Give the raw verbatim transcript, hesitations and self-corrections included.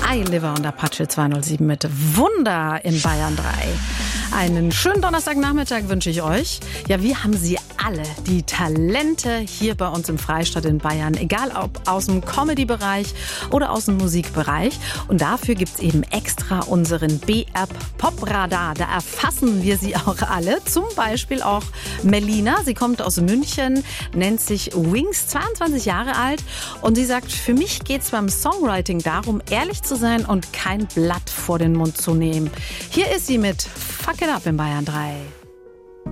I Liver und Apache zweihundertsieben mit Wunder in Bayern drei. Einen schönen Donnerstagnachmittag wünsche ich euch. Ja, wir haben sie alle, die Talente hier bei uns im Freistaat in Bayern. Egal ob aus dem Comedy-Bereich oder aus dem Musikbereich. Und dafür gibt's eben extra unseren B R Pop-Radar. Da erfassen wir sie auch alle. Zum Beispiel auch Melina. Sie kommt aus München, nennt sich Wings, zweiundzwanzig Jahre alt. Und sie sagt, für mich geht's beim Songwriting darum, ehrlich zu sein und kein Blatt vor den Mund zu nehmen. Hier ist sie mit Fuck It Up in Bayern drei.